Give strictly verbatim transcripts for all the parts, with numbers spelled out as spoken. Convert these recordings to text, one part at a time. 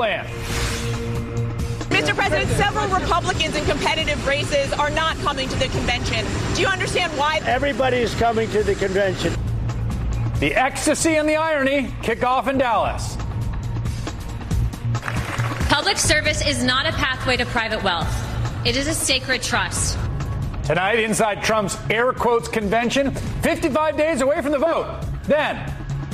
in. Mister President, several Republicans in competitive races are not coming to the convention. Do you understand why? Everybody is coming to the convention. The ecstasy and the irony kick off in Dallas. Public service is not a pathway to private wealth. It is a sacred trust. Tonight, inside Trump's air quotes convention, fifty-five days away from the vote. Then,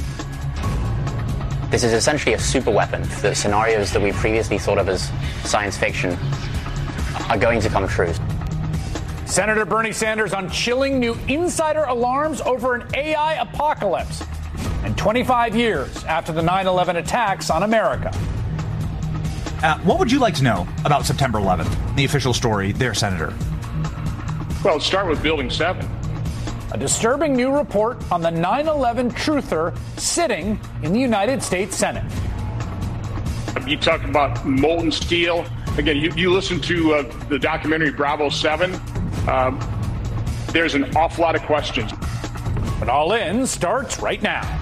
this is essentially a super weapon. The scenarios that we previously thought of as science fiction are going to come true. Senator Bernie Sanders on chilling new insider alarms over an A I apocalypse. And twenty-five years after the nine eleven attacks on America. Uh, what would you like to know about September eleventh? The official story there, Senator. Well, let's start with Building seven. A disturbing new report on the nine eleven truther sitting in the United States Senate. You talk about molten steel. Again, you, you listen to uh, the documentary Bravo seven. Um, there's an awful lot of questions. But All In starts right now.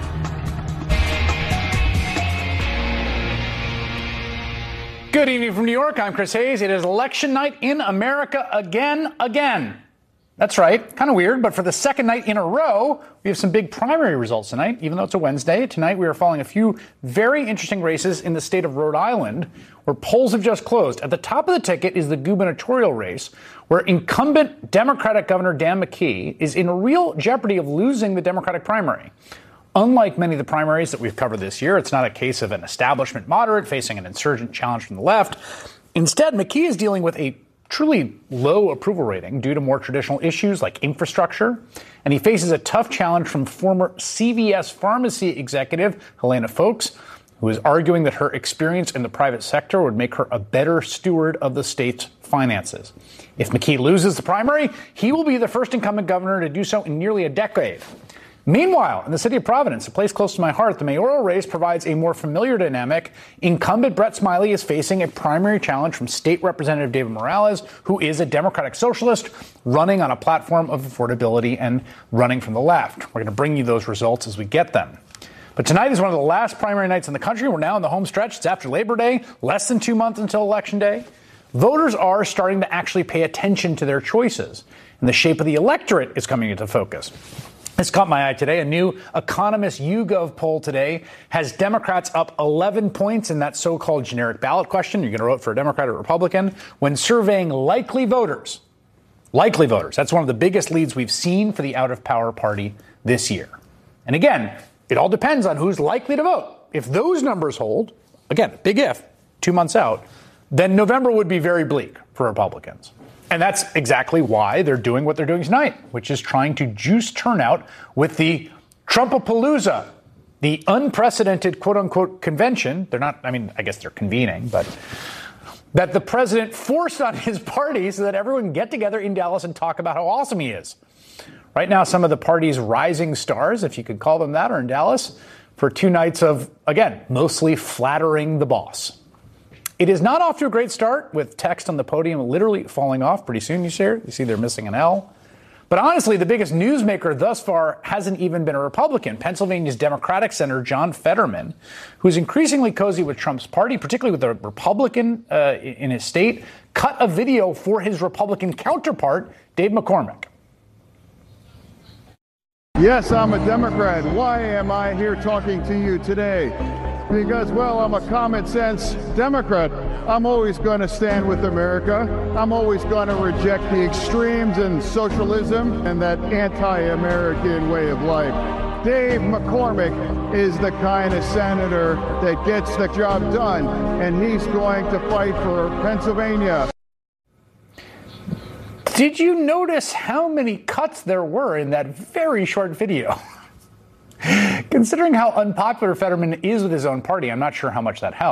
Good evening from New York. I'm Chris Hayes. It is election night in America again, again. That's right. Kind of weird, but for the second night in a row, we have some big primary results tonight, even though it's a Wednesday. Tonight, we are following a few very interesting races in the state of Rhode Island, where polls have just closed. At the top of the ticket is the gubernatorial race, where incumbent Democratic Governor Dan McKee is in real jeopardy of losing the Democratic primary. Unlike many of the primaries that we've covered this year, it's not a case of an establishment moderate facing an insurgent challenge from the left. Instead, McKee is dealing with a truly low approval rating due to more traditional issues like infrastructure, and he faces a tough challenge from former C V S pharmacy executive Helena Foulkes, who is arguing that her experience in the private sector would make her a better steward of the state's finances. If McKee loses the primary, he will be the first incumbent governor to do so in nearly a decade. Meanwhile, in the city of Providence, a place close to my heart, the mayoral race provides a more familiar dynamic. Incumbent Brett Smiley is facing a primary challenge from State Representative David Morales, who is a Democratic socialist running on a platform of affordability and running from the left. We're going to bring you those results as we get them. But tonight is one of the last primary nights in the country. We're now in the home stretch. It's after Labor Day, less than two months until Election Day. Voters are starting to actually pay attention to their choices, and the shape of the electorate is coming into focus. This caught my eye today. A new Economist YouGov poll today has Democrats up eleven points in that so-called generic ballot question. You're going to vote for a Democrat or Republican when surveying likely voters. Likely voters. That's one of the biggest leads we've seen for the out-of-power party this year. And again, it all depends on who's likely to vote. If those numbers hold, again, big if, two months out, then November would be very bleak for Republicans. And that's exactly why they're doing what they're doing tonight, which is trying to juice turnout with the Trumpapalooza, the unprecedented quote-unquote convention. They're not, I mean, I guess they're convening, but that the president forced on his party so that everyone can get together in Dallas and talk about how awesome he is. Right now, some of the party's rising stars, if you could call them that, are in Dallas for two nights of, again, mostly flattering the boss. It is not off to a great start, with text on the podium literally falling off pretty soon. You see, you see they're missing an L. But honestly, the biggest newsmaker thus far hasn't even been a Republican. Pennsylvania's Democratic Senator John Fetterman, who's increasingly cozy with Trump's party, particularly with a Republican uh, in his state, cut a video for his Republican counterpart, Dave McCormick. Yes, I'm a Democrat. Why am I here talking to you today? Because, well, I'm a common sense Democrat. I'm always going to stand with America. I'm always going to reject the extremes and socialism and that anti-American way of life. Dave McCormick is the kind of senator that gets the job done, and he's going to fight for Pennsylvania. Did you notice how many cuts there were in that very short video? Considering how unpopular Fetterman is with his own party, I'm not sure how much that helps.